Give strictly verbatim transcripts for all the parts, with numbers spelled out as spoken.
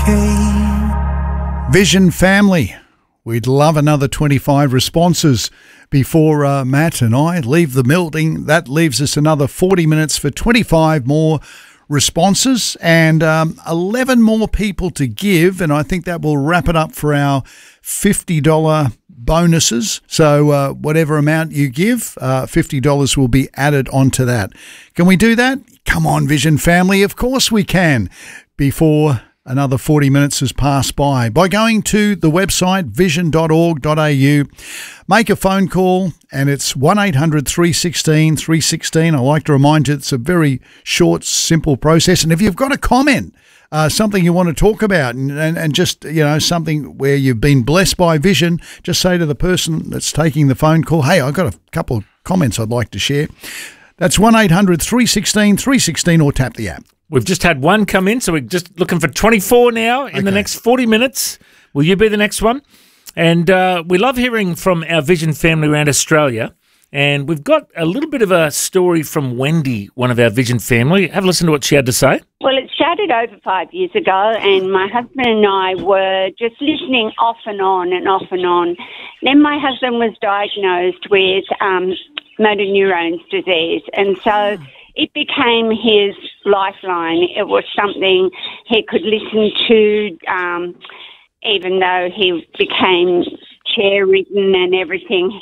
okay. Vision family, we'd love another twenty-five responses before uh, Matt and I leave the building. That leaves us another forty minutes for twenty-five more responses and um, eleven more people to give, and I think that will wrap it up for our fifty dollars bonuses. So uh, whatever amount you give, uh, fifty dollars will be added onto that. Can we do that? Come on, Vision family. Of course we can. Before another forty minutes has passed by, by going to the website vision dot org dot a u, make a phone call, and it's one eight hundred three one six three one six. I like to remind you it's a very short, simple process. And if you've got a comment, uh, something you want to talk about, and, and, and just, you know, something where you've been blessed by Vision, just say to the person that's taking the phone call, hey, I've got a couple of comments I'd like to share. That's one eight hundred three one six three one six or tap the app. We've just had one come in, so we're just looking for twenty-four now in okay. the next forty minutes. Will you be the next one? And uh, we love hearing from our Vision family around Australia. And we've got a little bit of a story from Wendy, one of our Vision family. Have a listen to what she had to say. Well, it started over five years ago, and my husband and I were just listening off and on and off and on. Then my husband was diagnosed with um, motor neurons disease, and so it became his lifeline. It was something he could listen to, um, even though he became chair-ridden and everything.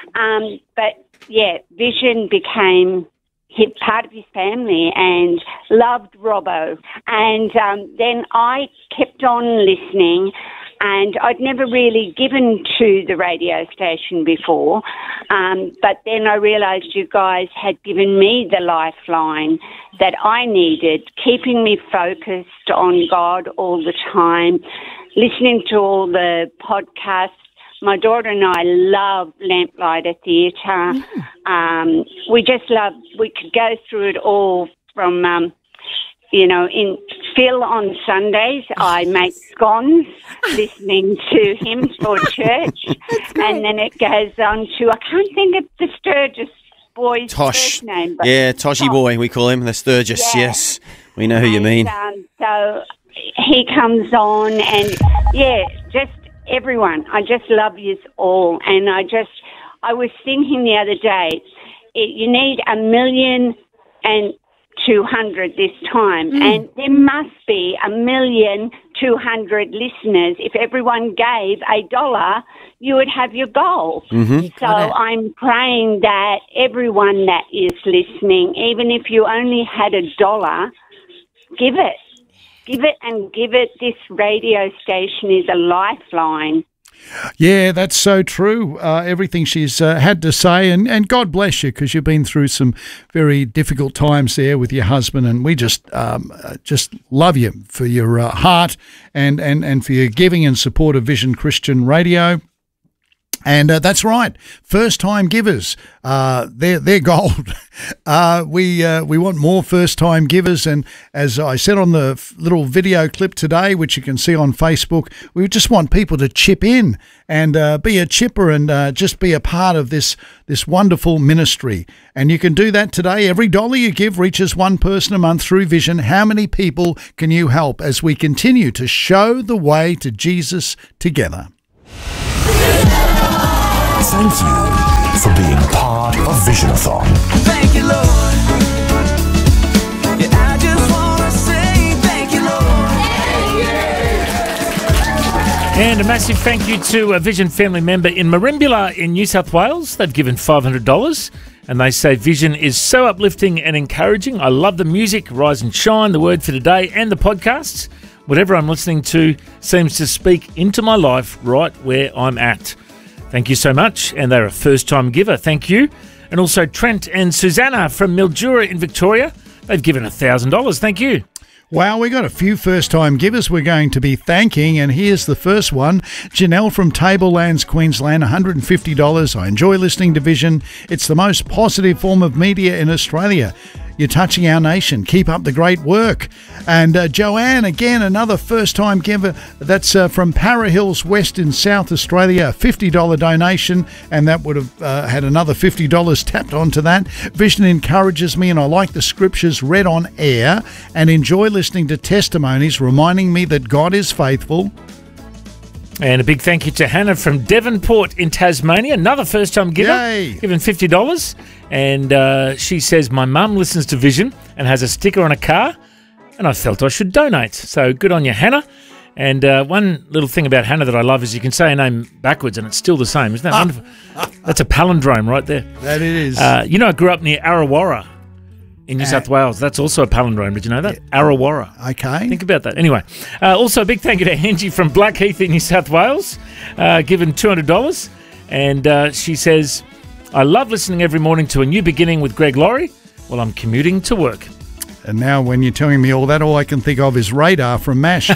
Um, but, yeah, Vision became his, part of his family and loved Robbo. And um, then I kept on listening, and I'd never really given to the radio station before. Um, but then I realised you guys had given me the lifeline that I needed, keeping me focused on God all the time, listening to all the podcasts. My daughter and I love Lamplighter Theatre. Mm. Um, we just love, we could go through it all from... Um, You know, in Phil on Sundays, I make scones listening to him for church. And then it goes on to, I can't think of the Sturgis boy's Tosh. first name. But yeah, Toshy Tosh. boy, we call him, the Sturgis, yeah. Yes. We know who and, you mean. Um, so he comes on and, yeah, just everyone. I just love you all. And I just, I was thinking the other day, it, you need a million and... two hundred this time, mm. and there must be a million two hundred listeners. If everyone gave a dollar, you would have your goal. Mm-hmm. So I'm praying that everyone that is listening, even if you only had a dollar, give it. Give it and give it. This radio station is a lifeline. Yeah, that's so true. Uh, everything she's uh, had to say, and, and God bless you, because you've been through some very difficult times there with your husband, and we just um, just love you for your uh, heart and, and, and for your giving and support of Vision Christian Radio. And uh, that's right, first-time givers, uh, they're, they're gold. Uh, we uh, we want more first-time givers, and as I said on the f- little video clip today, which you can see on Facebook, we just want people to chip in and uh, be a chipper and uh, just be a part of this, this wonderful ministry. And you can do that today. Every dollar you give reaches one person a month through Vision. How many people can you help as we continue to show the way to Jesus together? Thank you for being part of Visionathon. Thank you, Lord. Yeah, I just want to say thank you, Lord. And a massive thank you to a Vision family member in Merimbula in New South Wales. They've given five hundred dollars and they say Vision is so uplifting and encouraging. I love the music, Rise and Shine, the Word for Today and the podcasts. Whatever I'm listening to seems to speak into my life right where I'm at. Thank you so much. And they're a first-time giver. Thank you. And also Trent and Susanna from Mildura in Victoria. They've given one thousand dollars. Thank you. Wow, we got a few first-time givers we're going to be thanking, and here's the first one. Janelle from Tablelands, Queensland, one hundred fifty dollars. I enjoy listening to Vision. It's the most positive form of media in Australia. You're touching our nation. Keep up the great work. And uh, Joanne, again, another first-time giver. That's uh, from Para Hills West in South Australia, a fifty dollars donation, and that would have uh, had another fifty dollars tapped onto that. Vision encourages me, and I like the scriptures read on air and enjoy listening to testimonies reminding me that God is faithful. And a big thank you to Hannah from Devonport in Tasmania, another first-time giver, Yay. given fifty dollars. And uh, she says, my mum listens to Vision and has a sticker on a car, and I felt I should donate. So good on you, Hannah. And uh, one little thing about Hannah that I love is you can say her name backwards and it's still the same. Isn't that Ah. wonderful? That's a palindrome right there. That it is. Uh, you know, I grew up near Arrawarra in New Uh, South Wales. That's also a palindrome. Did you know that? Arrawarra. okay. Think about that. Anyway, uh, also a big thank you to Angie from Blackheath in New South Wales, uh, given two hundred dollars. And uh, she says, I love listening every morning to A New Beginning with Greg Laurie while I'm commuting to work. And now when you're telling me all that, all I can think of is Radar from MASH.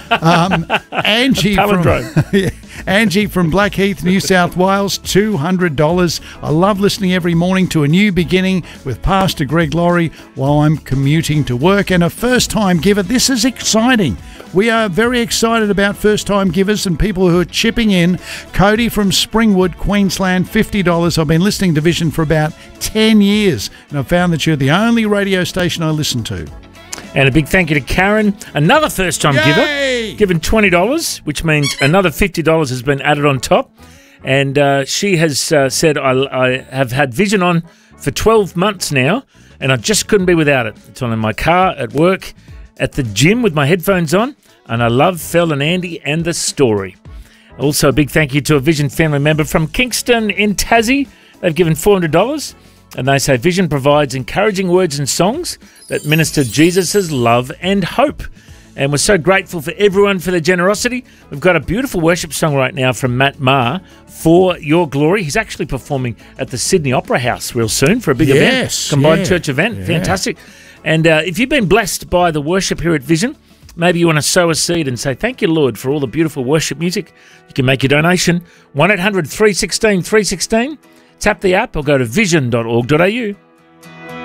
um, Angie, from, Palindrome. Angie from Blackheath, New South Wales, two hundred dollars. I love listening every morning to A New Beginning with Pastor Greg Laurie while I'm commuting to work. And a first-time giver, this is exciting. We are very excited about first-time givers and people who are chipping in. Cody from Springwood, Queensland, fifty dollars. I've been listening to Vision for about ten years, and I've found that you're the only radio station I listen to. And a big thank you to Karen, another first-time Yay! giver, given twenty dollars, which means another fifty dollars has been added on top. And uh, she has uh, said, I, I have had Vision on for twelve months now, and I just couldn't be without it. It's on in my car, at work, at the gym with my headphones on, and I love Phil and Andy and the story. Also, a big thank you to a Vision family member from Kingston in Tassie. They've given four hundred dollars. And they say Vision provides encouraging words and songs that minister Jesus' love and hope. And we're so grateful for everyone for their generosity. We've got a beautiful worship song right now from Matt Maher, For Your Glory. He's actually performing at the Sydney Opera House real soon for a big Yes, event, combined yeah, church event. yeah. Fantastic. And uh, if you've been blessed by the worship here at Vision, maybe you want to sow a seed and say, thank you, Lord, for all the beautiful worship music. You can make your donation, one eight hundred three one six three one six. Tap the app or go to vision dot org dot a u.